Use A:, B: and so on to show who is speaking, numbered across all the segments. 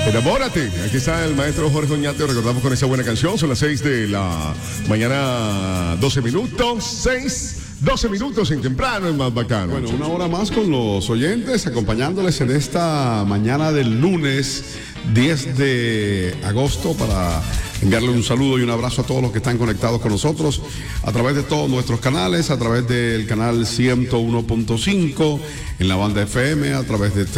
A: Enamórate. Aquí está el maestro Jorge Oñate. Recordamos con esa buena canción. Son las 6 de la mañana, 12 minutos. 12 minutos en temprano, es más bacano.
B: Bueno, una hora más con los oyentes, acompañándoles en esta mañana del lunes 10 de agosto para enviarle un saludo y un abrazo a todos los que están conectados con nosotros a través de todos nuestros canales, a través del canal 101.5 en la banda FM, a través de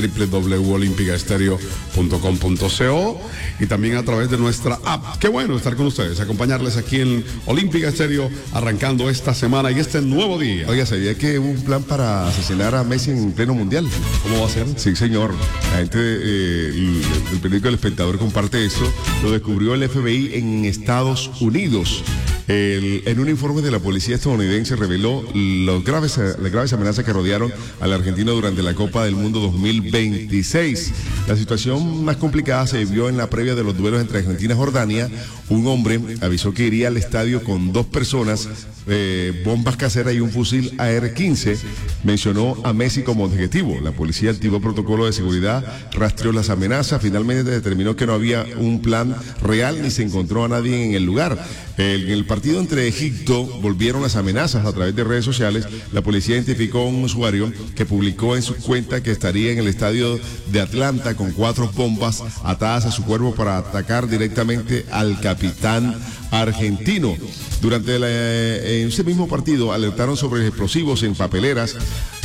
B: www.olimpicaestereo.com.co y también a través de nuestra app. Qué bueno estar con ustedes, acompañarles aquí en Olímpica Estéreo, arrancando esta semana y este nuevo día.
A: Oiga, ¿sabía que hubo un plan para asesinar a Messi en pleno mundial?
B: ¿Cómo va a ser?
A: Sí, señor. La gente, el periódico El Espectador comparte esto. Lo descubrió el FBI en Estados Unidos. En un informe de la policía estadounidense reveló las graves amenazas que rodearon al argentino durante la Copa del Mundo 2026. La situación más complicada se vivió en la previa de los duelos entre Argentina y Jordania. Un hombre avisó que iría al estadio con 2 personas, bombas caseras y un fusil AR-15. Mencionó a Messi como objetivo. La policía activó protocolo de seguridad, rastreó las amenazas, finalmente determinó que no había un plan real ni se encontró a nadie en el lugar. En el partido entre Egipto volvieron las amenazas a través de redes sociales. La policía identificó a un usuario que publicó en su cuenta que estaría en el estadio de Atlanta con 4 bombas atadas a su cuerpo para atacar directamente al capitán argentino. Durante ese mismo partido alertaron sobre explosivos en papeleras,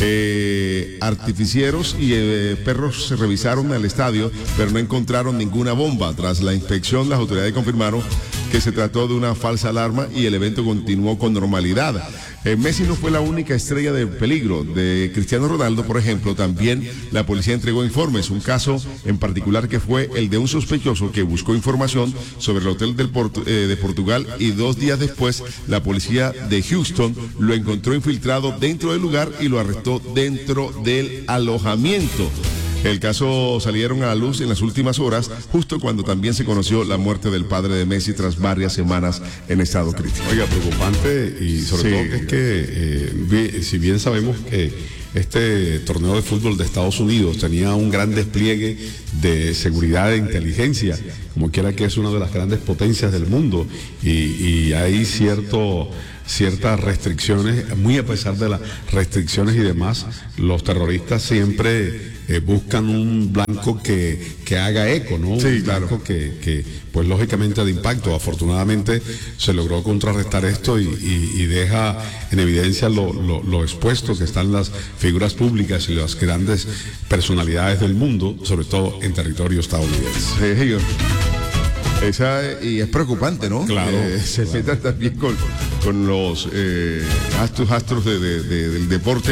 A: artificieros y perros se revisaron al estadio, pero no encontraron ninguna bomba. Tras la inspección, las autoridades confirmaron que se trató de una falsa alarma y el evento continuó con normalidad. Messi no fue la única estrella de peligro. De Cristiano Ronaldo, por ejemplo, también la policía entregó informes. Un caso en particular que fue el de un sospechoso que buscó información sobre el hotel de Portugal y 2 días después la policía de Houston lo encontró infiltrado dentro del lugar y lo arrestó dentro del alojamiento. El caso salieron a la luz en las últimas horas, justo cuando también se conoció la muerte del padre de Messi tras varias semanas en estado crítico.
B: Oiga, preocupante y sobre todo que es que, si bien sabemos que este torneo de fútbol de Estados Unidos tenía un gran despliegue de seguridad e inteligencia, como quiera que es una de las grandes potencias del mundo, y hay ciertas restricciones, muy a pesar de las restricciones y demás, los terroristas siempre buscan un blanco que haga eco, ¿no?
A: Sí,
B: un
A: claro.
B: blanco que pues lógicamente de impacto. Afortunadamente se logró contrarrestar esto y deja en evidencia lo expuesto que están las figuras públicas y las grandes personalidades del mundo, sobre todo en territorio estadounidense.
A: Sí, señor. Y es preocupante, ¿no?
B: Claro.
A: Se metan también con los astros del deporte.